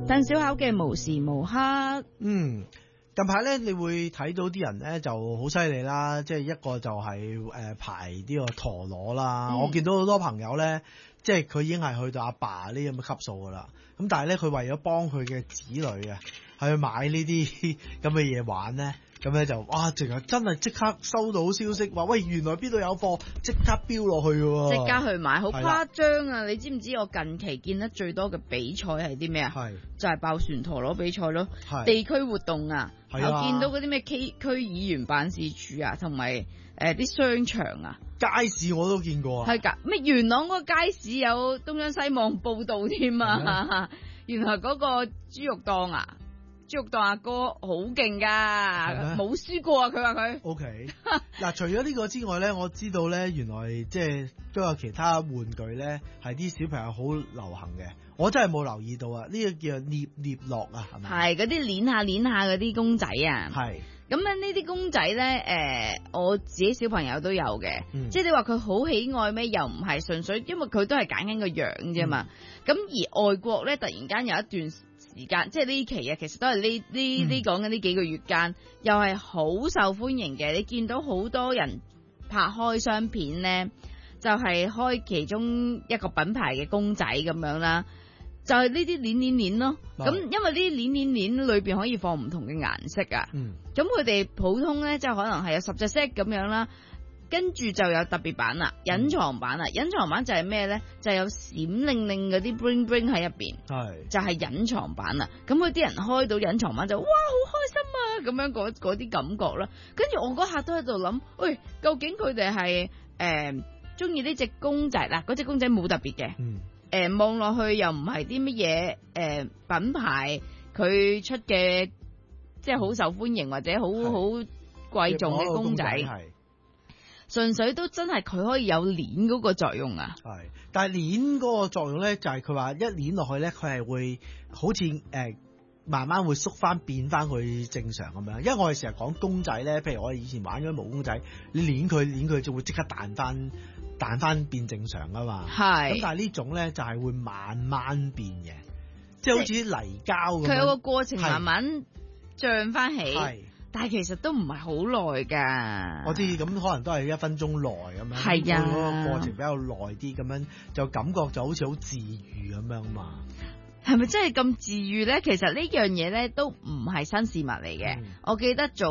鄧小巧嘅無時無刻。 近排咧，你會睇到啲人咧就好犀利啦，即係一個就係排呢個陀螺啦。我見到好多朋友咧，即係佢已經係去到阿爸呢咁嘅級數噶啦。咁但係咧，佢為咗幫佢嘅子女啊，去買呢啲咁嘅嘢玩咧，咁咧就哇，淨係真係即刻收到消息話，喂，原來邊度有貨，即刻飆落去喎， 即刻去買，好誇張啊！你知唔知我近期見得最多嘅比賽係啲咩啊？係就係爆旋陀螺比賽咯，地區活動啊！我見到嗰啲咩區議員辦事處啊，同埋啲商場啊， 街市我都見過啊。係㗎，咩元朗嗰個街市有東張西望報導添啊！原來嗰個豬肉檔啊！豬肉檔阿哥好勁㗎，冇輸過啊！佢話佢 OK 嗱，除咗呢個之外咧，我知道咧，原來即係都有其他玩具咧，係啲小朋友好流行嘅。我真係冇留意到啊！呢個叫捏樂啊，係咪？係嗰啲捏下嗰啲公仔啊。係咁咧，呢啲公仔咧，我自己小朋友都有嘅。即係你話佢好喜愛咩？又唔係純粹，因為佢都係揀緊個樣啫嘛。咁而外國咧，突然間有一段時間，即係呢期啊，其實都係呢講緊呢幾個月間，又係好受歡迎嘅。你見到好多人拍開箱片咧，就係開其中一個品牌嘅公仔咁樣啦。就係呢啲鏈咯，咁因為呢啲鏈裏邊可以放唔同嘅顏色啊，咁佢哋普通咧，即係可能係有10隻色咁樣啦，跟住就有特別版啦，隱藏版啦，隱藏版就係咩咧？就係有閃令令嗰啲 bling bling 喺入邊，就係隱藏版啦。咁佢啲人開到隱藏版就哇好開心啊，咁樣嗰啲感覺啦。跟住我嗰刻都喺度諗，喂，究竟佢哋係中意呢隻公仔啦？嗰隻公仔冇特別嘅。望落去又唔係啲乜嘢品牌佢出嘅，即係好受歡迎或者好貴重嘅公仔，純粹都真係佢可以有鏈嗰個作用啊。係，但係鏈嗰個作用咧，就係佢話一鏈落去咧，佢係會好似慢慢會縮翻變翻佢正常咁樣。因為我哋成日講公仔咧，譬如我哋以前玩嗰啲毛公仔，你鏈佢就會即刻彈翻變正常噶嘛。係。咁但係呢種咧就係會慢慢變嘅，即係好似啲泥膠咁。佢有個過程慢慢漲翻起。係。但係其實都唔係好耐㗎。我知，咁可能都係1分鐘內咁樣。係啊。嗰個過程比較耐啲，咁樣就感覺就好似好治愈咁樣嘛。係咪真係咁治愈咧？其實呢樣嘢咧都唔係新事物嚟嘅。我記得早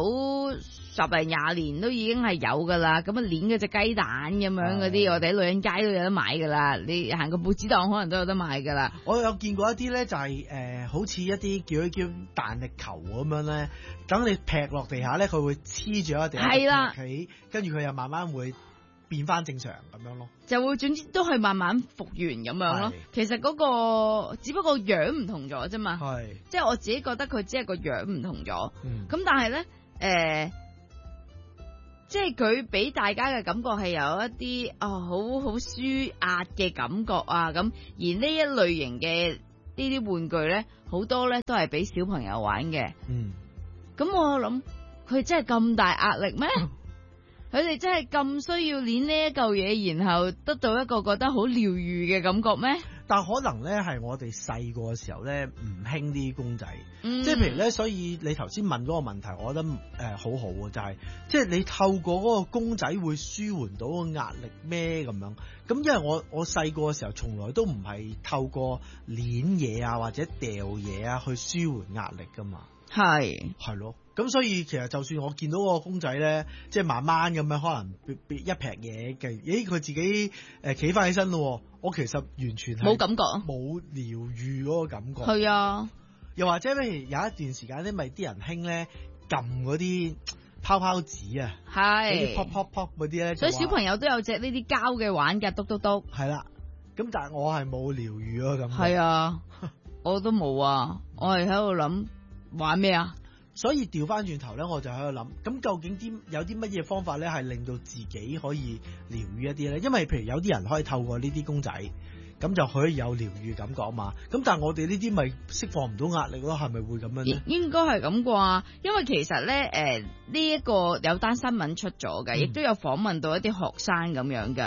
10零20年都已經係有噶啦。咁啊，鏈嗰隻雞蛋咁樣嗰啲，我哋喺女人街都有得買噶啦。你行個報紙檔可能都有得買噶啦。我有見過一啲咧，就係好似一啲叫彈力球咁樣咧，等你劈落地下咧，佢會黐住喺地下，係啦，跟住佢又慢慢會變翻正常咁樣咯，就會總之都係慢慢復原咁樣咯。其實嗰個只不過樣唔同咗啫嘛，係即係我自己覺得佢只係個樣唔同咗。咁但係咧即係佢俾大家嘅感覺係有一啲好舒壓嘅感覺啊咁。而呢一類型嘅呢啲玩具咧，好多咧都係俾小朋友玩嘅。咁我諗佢真係咁大壓力咩？佢哋真係咁需要練呢一嚿嘢，然後得到一個覺得好療愈嘅感覺咩？但可能咧係我哋細個嘅時候咧唔興啲公仔，即係譬如咧，所以你頭先問嗰個問題，我覺得好好啊，就係即係你透過嗰個公仔會舒緩到個壓力咩咁樣？咁因為我細個嘅時候從來都唔係透過練嘢啊或者掉嘢啊去舒緩壓力噶嘛，係咯。咁所以其實就算我見到個公仔咧，即係慢慢咁樣可能一劈嘢嘅，佢自己企翻起身咯，我其實完全係冇感覺，冇療愈嗰個感覺。係啊，又或者譬如有一段時間咧，咪啲人興咧撳嗰啲泡泡紙啊，係嗰啲 pop pop pop 嗰啲咧，所以小朋友都有隻呢啲膠嘅玩嘅，篤篤篤。係啦，咁但係我係冇療愈嗰個感覺。係啊，我都冇啊，我係喺度諗玩咩啊？所以調翻轉頭咧，我就喺度諗，咁究竟有啲乜嘢方法咧，係令到自己可以療愈一啲咧？因為譬如有啲人可以透過呢啲公仔，咁就可以有療愈感覺嘛。咁但係我哋呢啲咪釋放唔到壓力咯？係咪會咁樣咧？應該係咁啩，因為其實咧，呢一個有單新聞出咗嘅，亦都有訪問到一啲學生咁樣嘅。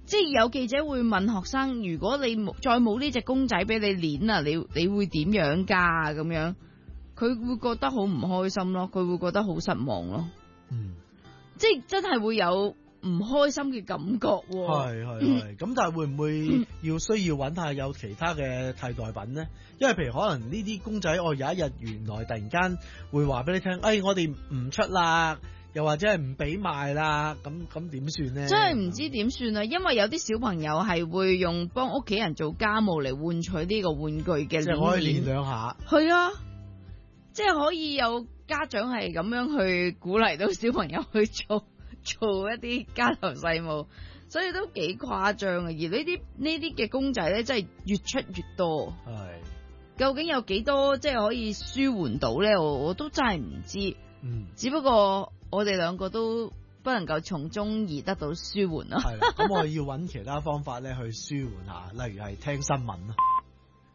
即係有記者會問學生，如果你再冇呢隻公仔俾你捏啊，你會點樣㗎咁樣？佢會覺得好唔開心咯，佢會覺得好失望咯。即係真係會有唔開心嘅感覺。 係。咁但係會唔會需要揾下有其他嘅替代品呢？因為譬如可能呢啲公仔，有一日原來突然間會話俾你聽，我哋唔出啦。又或者係唔俾賣啦，咁點算呢？ 真係唔知點算啊！因為有啲小朋友係會用幫屋企人做家務嚟換取呢個玩具嘅， 即係可以練兩下。 係啊，即係可以有家長係咁樣去鼓勵到小朋友去做一啲家頭細務，所以都幾誇張啊！而呢啲嘅公仔咧，真係越出越多。係，究竟有幾多即係可以舒緩到咧？我都真係唔知。只不過我哋兩個都不能夠從中而得到舒緩咯。係啦，咁我要揾其他方法咧去舒緩下，例如係聽新聞咯。